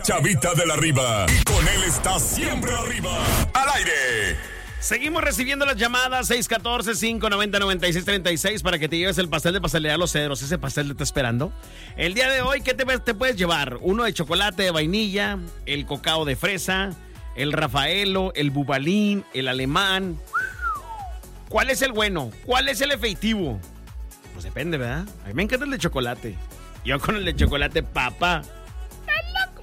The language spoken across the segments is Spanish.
Chavita de la Riva. Y con él está siempre arriba. Al aire. Seguimos recibiendo las llamadas 614-590-9636 para que te lleves el pastel de Pastelería Los Cedros. Ese pastel te está esperando. El día de hoy, ¿qué te puedes llevar? Uno de chocolate de vainilla, el cocao de fresa, el Rafaelo, el bubalín, el alemán. ¿Cuál es el bueno? ¿Cuál es el efectivo? Pues depende, ¿verdad? A mí me encanta el de chocolate. Yo con el de chocolate, papá. ¡Estás loco!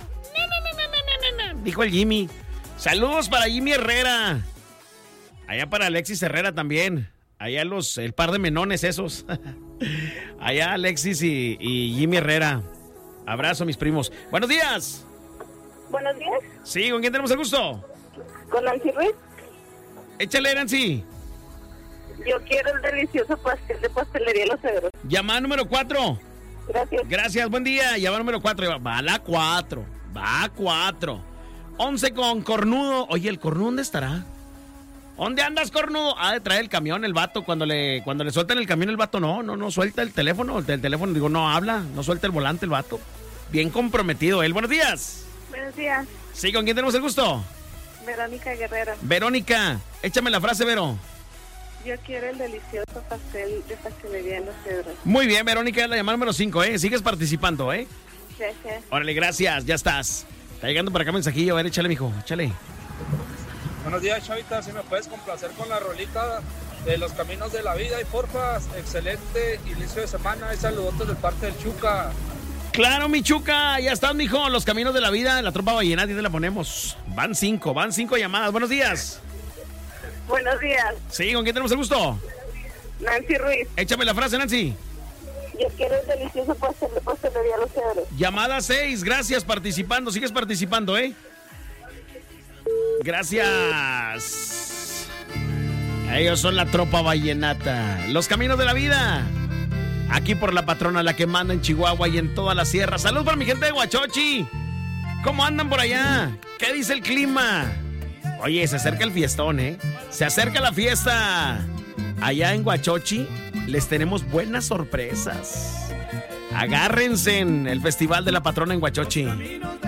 No. Dijo el Jimmy. Saludos para Jimmy Herrera. Allá para Alexis Herrera también. Allá el par de menones esos. Allá Alexis y Jimmy Herrera. Abrazo, mis primos. Buenos días. Buenos días. Sí, ¿con quién tenemos el gusto? Con Nancy Ruiz. Échale, Nancy. Yo quiero el delicioso pastel de Pastelería Los Cedros. Llamada número 4. Gracias. Gracias, buen día. Llamada número 4. Va a la 4. Va a 4. 11 con Cornudo. Oye, ¿el Cornudo dónde estará? ¿Dónde andas, Cornudo? Ha de traer el camión el vato. Cuando le sueltan el camión el vato, no suelta el teléfono. El teléfono, digo, no habla. No suelta el volante el vato. Bien comprometido él. Buenos días. Buenos días. Sí, ¿con quién tenemos el gusto? Verónica Guerrera. Verónica, échame la frase, Vero. Yo quiero el delicioso pastel de Pastelería Los Cedros. Muy bien, Verónica, es la llamada número 5, ¿eh? Sigues participando, ¿eh? Gracias. Órale, gracias, ya estás. Está llegando por acá un mensajillo. A ver, échale, mijo, échale. Buenos días, Chavita, si me puedes complacer con la rolita de Los Caminos de la Vida y porfas, excelente inicio de semana y saludos de parte del Chuca. Claro, mi Chuca, ya estás, mijo. Los Caminos de la Vida, la tropa vallenata, y te la ponemos. Van 5 llamadas. Buenos días. Buenos días. Sí, ¿con quién tenemos el gusto? Nancy Ruiz. Échame la frase, Nancy. Yo quiero el delicioso pastel de Pastelería Los Cedros. Llamada 6, gracias, participando. Sigues participando, ¿eh? Gracias. Ellos son la tropa vallenata. Los Caminos de la Vida. Aquí por la patrona, la que manda en Chihuahua y en toda la sierra. Saludos para mi gente de Huachochi. ¿Cómo andan por allá? ¿Qué dice el clima? Oye, se acerca el fiestón, ¿eh? Se acerca la fiesta. Allá en Huachochi les tenemos buenas sorpresas. Agárrense en el Festival de la Patrona en Huachochi.